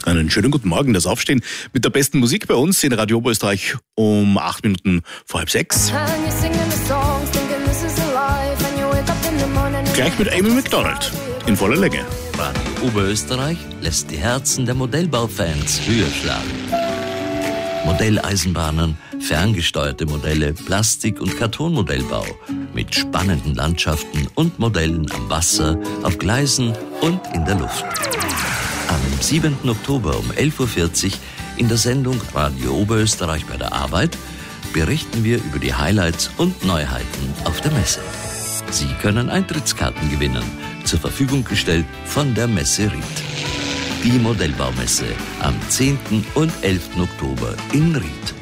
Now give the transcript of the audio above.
Einen schönen guten Morgen, das Aufstehen mit der besten Musik bei uns in Radio Oberösterreich um 8 Minuten vor halb 6. Gleich mit Amy Macdonald in voller Länge. Radio Oberösterreich lässt die Herzen der Modellbaufans höher schlagen. Modelleisenbahnen, ferngesteuerte Modelle, Plastik- und Kartonmodellbau mit spannenden Landschaften und Modellen am Wasser, auf Gleisen und in der Luft. Am 7. Oktober um 11.40 Uhr in der Sendung Radio Oberösterreich bei der Arbeit berichten wir über die Highlights und Neuheiten auf der Messe. Sie können Eintrittskarten gewinnen, zur Verfügung gestellt von der Messe Ried. Die Modellbaumesse am 10. und 11. Oktober in Ried.